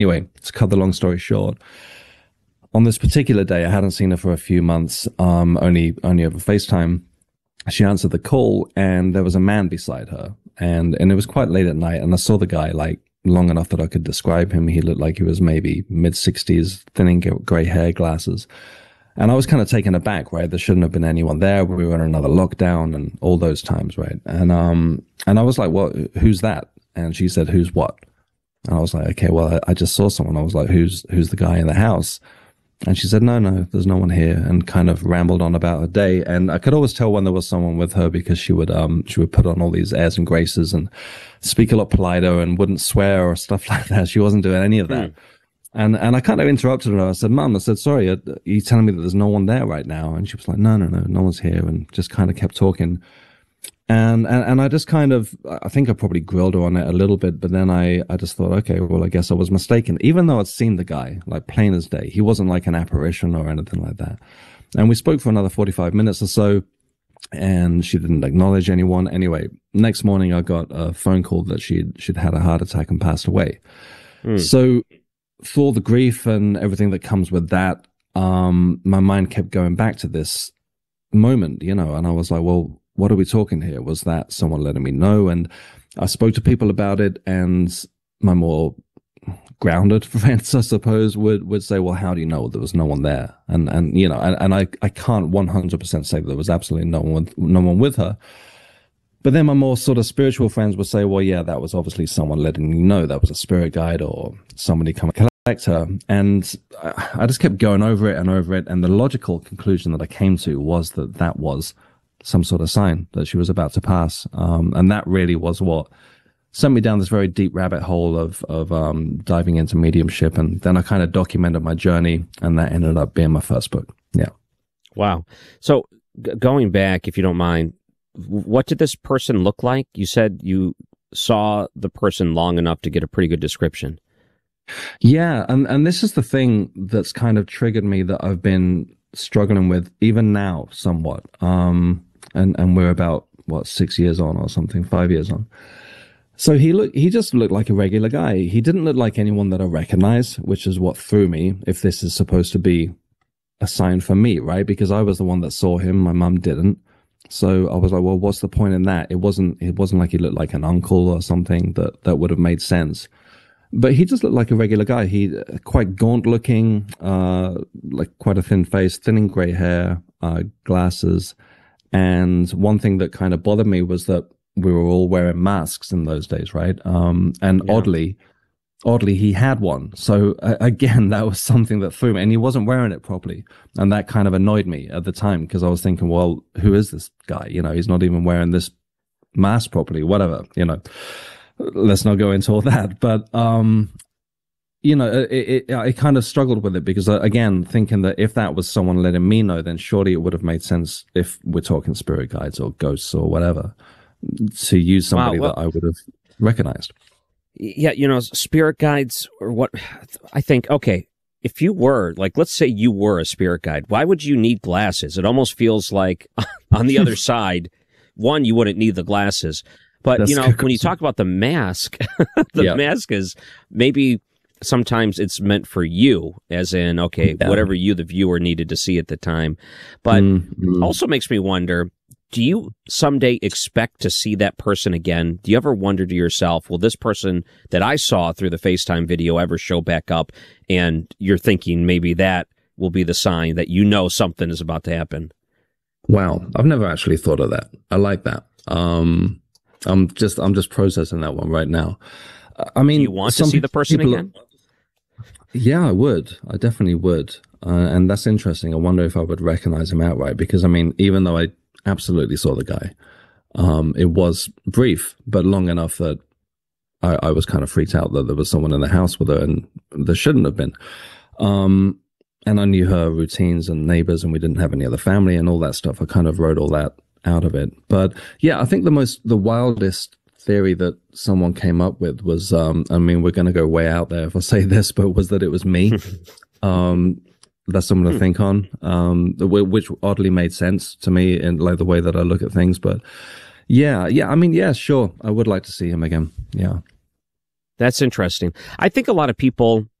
Anyway, to cut the long story short, on this particular day, I hadn't seen her for a few months, only over FaceTime. She answered the call, and there was a man beside her, and it was quite late at night, and I saw the guy like long enough that I could describe him. He looked like he was maybe mid-60s, thinning gray hair, glasses. And I was kind of taken aback, right? There shouldn't have been anyone there. We were in another lockdown and all those times, right? And I was like, well, who's that? And she said, who's what? And I was like, okay, well, I just saw someone. I was like, who's the guy in the house? And she said, no, there's no one here, and kind of rambled on about her day. And I could always tell when there was someone with her because she would put on all these airs and graces and speak a lot politer and wouldn't swear or stuff like that. She wasn't doing any of that. And I kind of interrupted her. I said, Mum, I said, sorry, are you telling me that there's no one there right now? And she was like, no one's here, and just kind of kept talking. And I just kind of, I think I probably grilled her on it a little bit, but then I just thought, okay, well, I guess I was mistaken. Even though I'd seen the guy, like plain as day, he wasn't like an apparition or anything like that. And we spoke for another 45 minutes or so, and she didn't acknowledge anyone. Anyway, next morning I got a phone call that she'd had a heart attack and passed away. So for all the grief and everything that comes with that, my mind kept going back to this moment, and I was like, well, what are we talking here? Was that someone letting me know? And I spoke to people about it, and my more grounded friends, I suppose, would say, well, how do you know there was no one there? And I can't 100% say that there was absolutely no one with her. But then my more sort of spiritual friends would say, well, yeah, that was obviously someone letting you know, that was a spirit guide or somebody come and collect her. And I just kept going over it and over it. And the logical conclusion that I came to was that was some sort of sign that she was about to pass. And that really was what sent me down this very deep rabbit hole of diving into mediumship. And then I kind of documented my journey, and that ended up being my first book. Yeah. Wow. So going back, if you don't mind, what did this person look like? You said you saw the person long enough to get a pretty good description. Yeah. And this is the thing that's kind of triggered me that I've been struggling with even now somewhat. And we're about, 6 years on or something, 5 years on. So he just looked like a regular guy. He didn't look like anyone that I recognized, which is what threw me, if this is supposed to be a sign for me, right? Because I was the one that saw him. My mum didn't. So I was like, well, what's the point in that? It wasn't like he looked like an uncle or something that would have made sense. But he just looked like a regular guy. He quite gaunt looking, like quite a thin face, thinning gray hair, glasses. And one thing that kind of bothered me was that we were all wearing masks in those days, right? And yeah. Oddly, he had one. So again, that was something that threw me, and he wasn't wearing it properly. And that kind of annoyed me at the time, because I was thinking, well, who is this guy? He's not even wearing this mask properly, whatever, let's not go into all that. But, I kind of struggled with it because, again, thinking that if that was someone letting me know, then surely it would have made sense, if we're talking spirit guides or ghosts or whatever, to use somebody that I would have recognized. Yeah, spirit guides, or what I think, okay, if you were, like, let's say you were a spirit guide, why would you need glasses? It almost feels like on the other side, one, you wouldn't need the glasses. But, when you talk about the mask, mask is maybe sometimes it's meant for you, as in, okay, whatever you, the viewer, needed to see at the time. But also makes me wonder, do you someday expect to see that person again? Do you ever wonder to yourself, will this person that I saw through the FaceTime video ever show back up? And you're thinking maybe that will be the sign that something is about to happen. Wow. I've never actually thought of that. I like that. I'm just processing that one right now. I mean, do you want to see the person again? Yeah, I would. I definitely would. And that's interesting. I wonder if I would recognize him outright, because, I mean, even though I absolutely saw the guy, it was brief, but long enough that I was kind of freaked out that there was someone in the house with her, and there shouldn't have been. And I knew her routines and neighbors, and we didn't have any other family and all that stuff. I kind of wrote all that out of it. But yeah, I think the wildest theory that someone came up with was, I mean, we're going to go way out there if I say this, but was that it was me. That's something to think on, which oddly made sense to me in like the way that I look at things. But yeah, I mean, yeah, sure. I would like to see him again. Yeah. That's interesting. I think a lot of people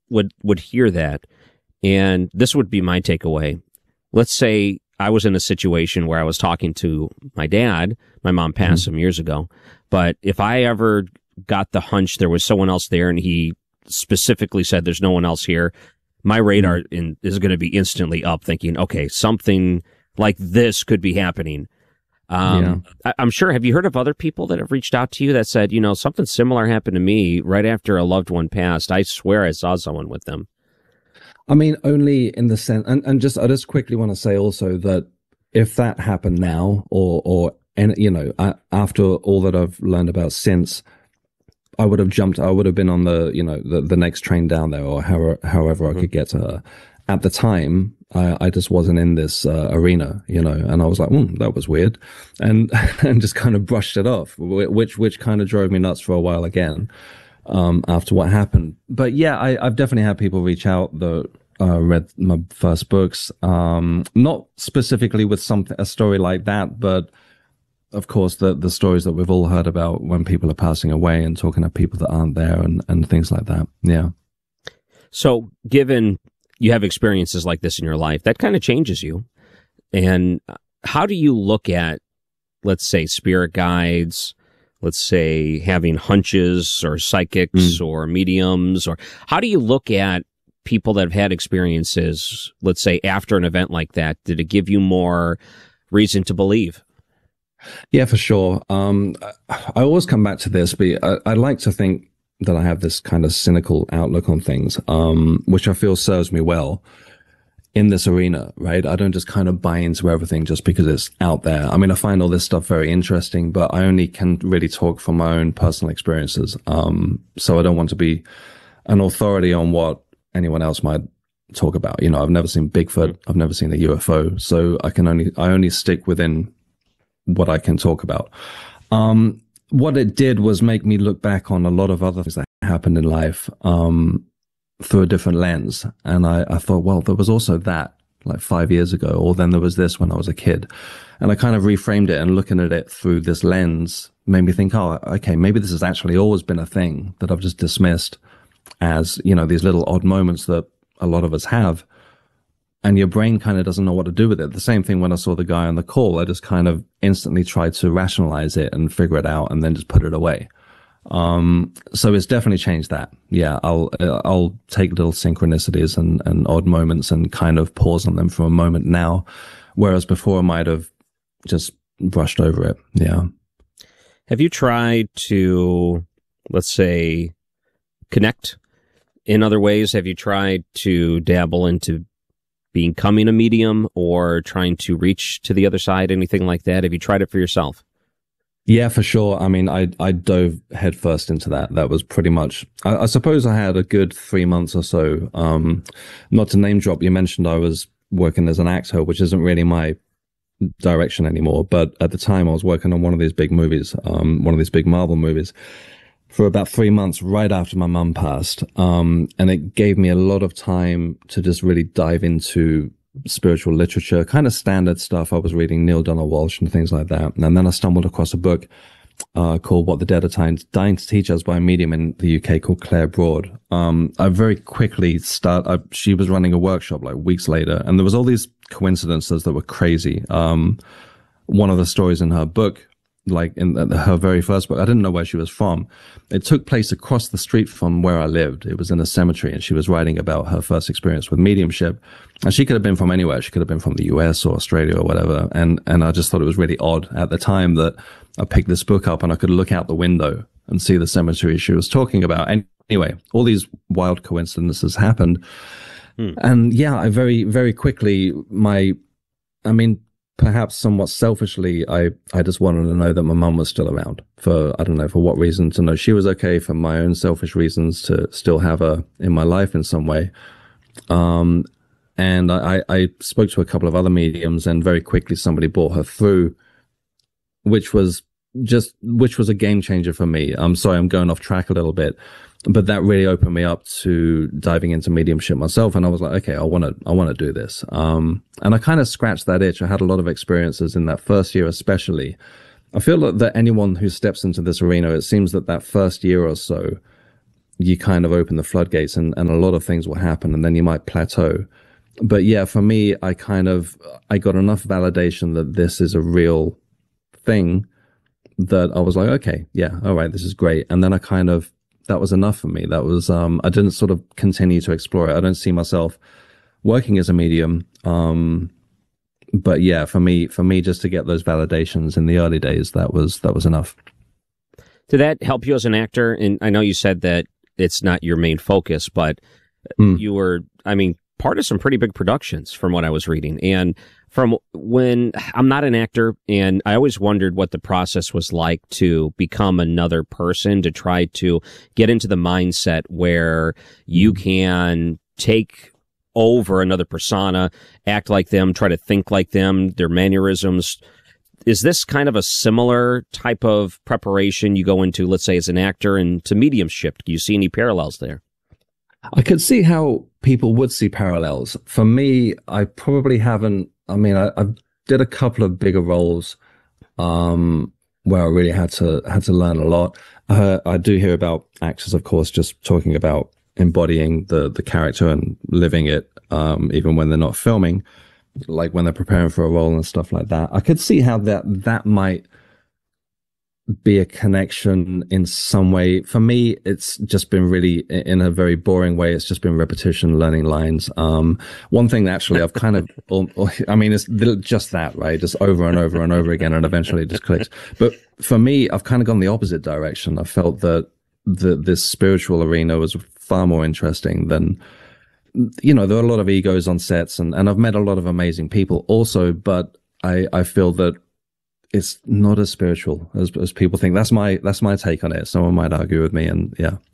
would hear that, and this would be my takeaway. Let's say I was in a situation where I was talking to my dad. My mom passed some years ago, but if I ever got the hunch there was someone else there and he specifically said there's no one else here, my radar is going to be instantly up thinking, okay, something like this could be happening. I'm sure, have you heard of other people that have reached out to you that said, something similar happened to me right after a loved one passed? I swear I saw someone with them. I mean, only in the sense, and I just quickly want to say also that if that happened now after all that I've learned about since, I would have been on the next train down there, or however I could get to her. At the time, I just wasn't in this arena, and I was like, that was weird, and just kind of brushed it off, which kind of drove me nuts for a while again, after what happened. But yeah, I've definitely had people reach out that read my first books, not specifically with a story like that, but of course, the stories that we've all heard about when people are passing away and talking to people that aren't there and things like that. Yeah. So given you have experiences like this in your life, that kind of changes you. And how do you look at, let's say, spirit guides, let's say having hunches or psychics or mediums, or how do you look at people that have had experiences, let's say, after an event like that? Did it give you more reason to believe? Yeah, for sure. I always come back to this, but I like to think that I have this kind of cynical outlook on things, which I feel serves me well in this arena, right? I don't just kind of buy into everything just because it's out there. I mean, I find all this stuff very interesting, but I only can really talk from my own personal experiences. So I don't want to be an authority on what anyone else might talk about. I've never seen Bigfoot. I've never seen a UFO. So I only stick within what I can talk about. What it did was make me look back on a lot of other things that happened in life, through a different lens. And I thought, well, there was also that like 5 years ago, or then there was this when I was a kid. And I kind of reframed it, and looking at it through this lens made me think, oh, okay, maybe this has actually always been a thing that I've just dismissed as, these little odd moments that a lot of us have. And your brain kind of doesn't know what to do with it. The same thing when I saw the guy on the call, I just kind of instantly tried to rationalize it and figure it out and then just put it away. So it's definitely changed that. Yeah, I'll take little synchronicities and odd moments and kind of pause on them for a moment now, whereas before I might have just brushed over it. Yeah. Have you tried to, let's say, connect in other ways? Have you tried to dabble into becoming a medium or trying to reach to the other side, anything like that? Have you tried it for yourself? Yeah, for sure. I mean, I dove headfirst into that. That was pretty much, I suppose I had a good 3 months or so. Not to name drop, you mentioned I was working as an actor, which isn't really my direction anymore. But at the time I was working on one of these big movies, one of these big Marvel movies, for about 3 months right after my mum passed. And it gave me a lot of time to just really dive into spiritual literature, kind of standard stuff. I was reading Neil Donald Walsh and things like that. And then I stumbled across a book called What the Dead Are Dying to Teach Us by a medium in the UK called Claire Broad. I very quickly she was running a workshop like weeks later, and there was all these coincidences that were crazy. One of the stories in her book, like in her very first book, I didn't know where she was from. It took place across the street from where I lived. It was in a cemetery, and she was writing about her first experience with mediumship. And she could have been from anywhere. She could have been from the US or Australia or whatever. And I just thought it was really odd at the time that I picked this book up and I could look out the window and see the cemetery she was talking about. And anyway, all these wild coincidences happened. And yeah, I very, very quickly, perhaps somewhat selfishly, I just wanted to know that my mum was still around for, I don't know for what reason, to know she was okay, for my own selfish reasons to still have her in my life in some way. And I spoke to a couple of other mediums, and very quickly somebody brought her through, which was a game changer for me. I'm sorry, I'm going off track a little bit, but that really opened me up to diving into mediumship myself. And I was like, okay, I want to do this. And I kind of scratched that itch. I had a lot of experiences in that first year, especially. I feel that anyone who steps into this arena, it seems that first year or so you kind of open the floodgates and a lot of things will happen, and then you might plateau. But yeah, for me, I got enough validation that this is a real thing that I was like, okay, yeah, all right, this is great. And then that was enough for me. That was, I didn't sort of continue to explore it. I don't see myself working as a medium. But yeah, for me, just to get those validations in the early days, that was enough. Did that help you as an actor? And I know you said that it's not your main focus, but you were, part of some pretty big productions from what I was reading. And from when I'm not an actor, and I always wondered what the process was like to become another person, to try to get into the mindset where you can take over another persona, act like them, try to think like them, their mannerisms. Is this kind of a similar type of preparation you go into, let's say, as an actor, and to mediumship? Do you see any parallels there? I could see how people would see parallels. For me, I probably haven't. I did a couple of bigger roles where I really had to learn a lot. I do hear about actors, of course, just talking about embodying the character and living it, even when they're not filming, like when they're preparing for a role and stuff like that. I could see how that might be a connection in some way. For me, it's just been really, in a very boring way, it's just been repetition, learning lines. One thing that actually I've kind of, it's just that, right? Just over and over and over again, and eventually it just clicks. But for me, I've kind of gone the opposite direction. I felt that this spiritual arena was far more interesting than, there are a lot of egos on sets, and I've met a lot of amazing people also, but I feel that it's not as spiritual as people think. That's my take on it. Someone might argue with me, and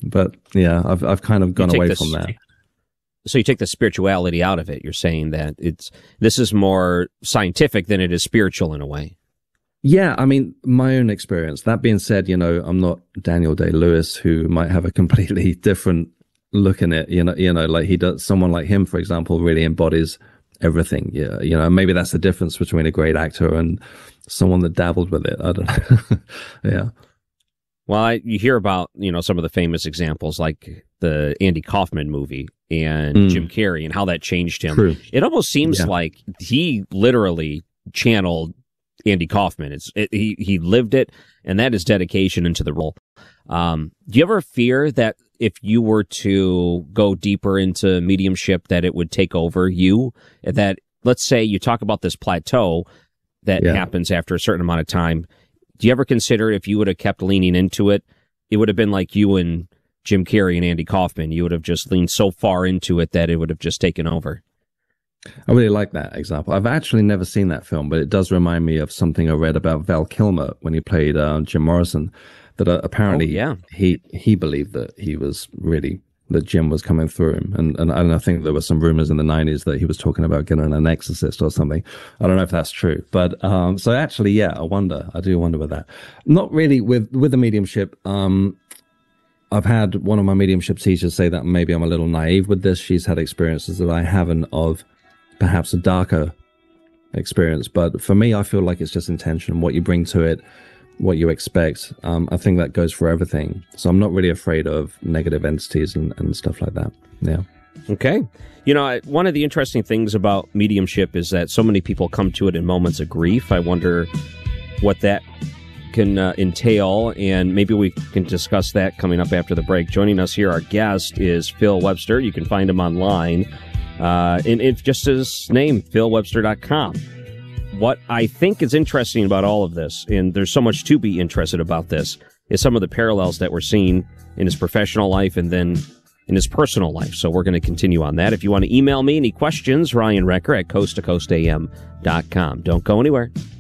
I've kind of gone away from that. So you take the spirituality out of it. You're saying that this is more scientific than it is spiritual in a way. Yeah, my own experience. That being said, I'm not Daniel Day-Lewis, who might have a completely different look in it. Like he does. Someone like him, for example, really embodies everything. Yeah, maybe that's the difference between a great actor and someone that dabbled with it. I don't know. Yeah. Well, you hear about, some of the famous examples like the Andy Kaufman movie and Jim Carrey and how that changed him. True. It almost seems like he literally channeled Andy Kaufman. He lived it, and that is dedication into the role. Do you ever fear that if you were to go deeper into mediumship, that it would take over you? That, let's say you talk about this plateau that happens after a certain amount of time. Do you ever consider if you would have kept leaning into it, it would have been like you and Jim Carrey and Andy Kaufman? You would have just leaned so far into it that it would have just taken over. I really like that example. I've actually never seen that film, but it does remind me of something I read about Val Kilmer when he played Jim Morrison, that apparently he believed that he was really, that Jim was coming through him. And I think there were some rumors in the 90s that he was talking about getting an exorcist or something. I don't know if that's true. But so actually, I do wonder with that. Not really with the mediumship. I've had one of my mediumship teachers say that maybe I'm a little naive with this. She's had experiences that I haven't, of perhaps a darker experience. But for me, I feel like it's just intention, what you bring to it, what you expect. I think that goes for everything. So I'm not really afraid of negative entities and stuff like that. Yeah. Okay. One of the interesting things about mediumship is that so many people come to it in moments of grief. I wonder what that can entail, and maybe we can discuss that coming up after the break. Joining us here, our guest is Phil Webster. You can find him online in just his name, philwebster.com. What I think is interesting about all of this, and there's so much to be interested about this, is some of the parallels that we're seeing in his professional life and then in his personal life. So we're going to continue on that. If you want to email me any questions, Ryan Wrecker at coasttocoastam.com. Don't go anywhere.